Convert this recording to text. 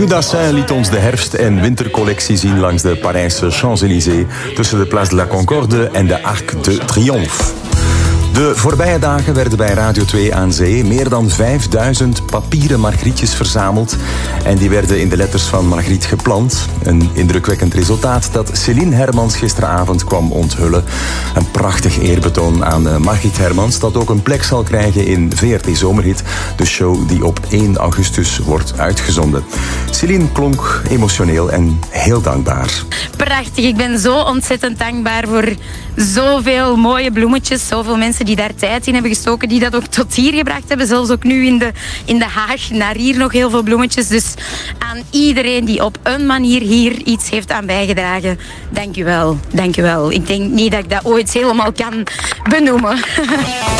Mathieu Dassin liet ons de herfst- en wintercollectie zien langs de Parijse Champs-Élysées tussen de Place de la Concorde en de Arc de Triomphe. De voorbije dagen werden bij Radio 2 aan Zee meer dan 5000 papieren margrietjes verzameld. En die werden in de letters van Margriet geplant. Een indrukwekkend resultaat dat Céline Hermans gisteravond kwam onthullen. Een prachtig eerbetoon aan Margriet Hermans, dat ook een plek zal krijgen in VRT Zomerhit, de show die op 1 augustus wordt uitgezonden. Céline klonk emotioneel en heel dankbaar. Prachtig, ik ben zo ontzettend dankbaar voor zoveel mooie bloemetjes, zoveel mensen die daar tijd in hebben gestoken, die dat ook tot hier gebracht hebben. Zelfs ook nu in de Haag naar hier nog heel veel bloemetjes. Dus aan iedereen die op een manier hier iets heeft aan bijgedragen, dank u wel. Dank u wel. Ik denk niet dat ik dat ooit helemaal kan benoemen.